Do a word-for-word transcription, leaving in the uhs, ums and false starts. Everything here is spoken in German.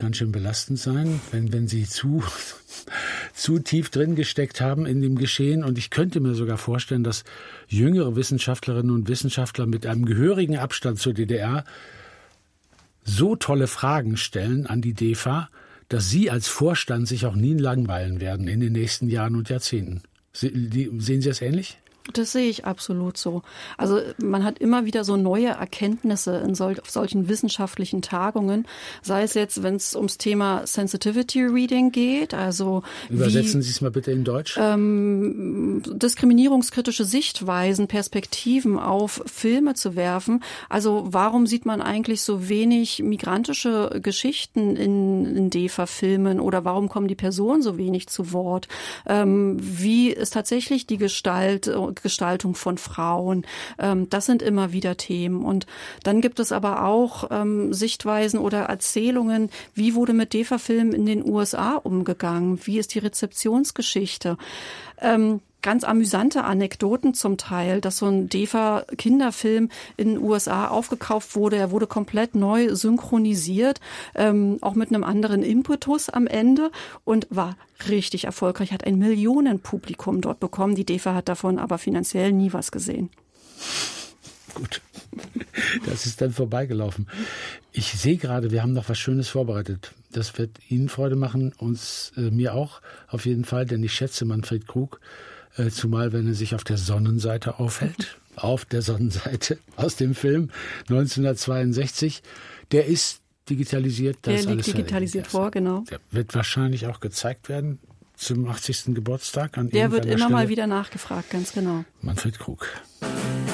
ganz schön belastend sein, wenn, wenn Sie zu, zu tief drin gesteckt haben in dem Geschehen. Und ich könnte mir sogar vorstellen, dass jüngere Wissenschaftlerinnen und Wissenschaftler mit einem gehörigen Abstand zur D D R so tolle Fragen stellen an die D E F A, dass Sie als Vorstand sich auch nie langweilen werden in den nächsten Jahren und Jahrzehnten. Sehen Sie das ähnlich? Das sehe ich absolut so. Also man hat immer wieder so neue Erkenntnisse in sol- auf solchen wissenschaftlichen Tagungen, sei es jetzt, wenn es ums Thema Sensitivity Reading geht, also Übersetzen wie, Sie es mal bitte in Deutsch. Ähm, diskriminierungskritische Sichtweisen, Perspektiven auf Filme zu werfen. Also warum sieht man eigentlich so wenig migrantische Geschichten in, in D E F A-Filmen oder warum kommen die Personen so wenig zu Wort? Ähm, wie ist tatsächlich die Gestalt Gestaltung von Frauen. Das sind immer wieder Themen. Und dann gibt es aber auch ähm, Sichtweisen oder Erzählungen, wie wurde mit D E F A-Filmen in den U S A umgegangen? Wie ist die Rezeptionsgeschichte? Ähm, Ganz amüsante Anekdoten zum Teil, dass so ein D E F A-Kinderfilm in den U S A aufgekauft wurde. Er wurde komplett neu synchronisiert, ähm, auch mit einem anderen Impetus am Ende und war richtig erfolgreich, hat ein Millionenpublikum dort bekommen. Die D E F A hat davon aber finanziell nie was gesehen. Gut, das ist dann vorbeigelaufen. Ich sehe gerade, wir haben noch was Schönes vorbereitet. Das wird Ihnen Freude machen, uns, äh, mir auch auf jeden Fall, denn ich schätze Manfred Krug, äh, zumal wenn er sich auf der Sonnenseite aufhält, auf der Sonnenseite aus dem Film neunzehnhundertzweiundsechzig. Der ist digitalisiert. Das der liegt alles digitalisiert vor, genau. Der wird wahrscheinlich auch gezeigt werden zum achtzigsten Geburtstag. An der wird immer Stelle. mal wieder nachgefragt, ganz genau. Manfred Krug.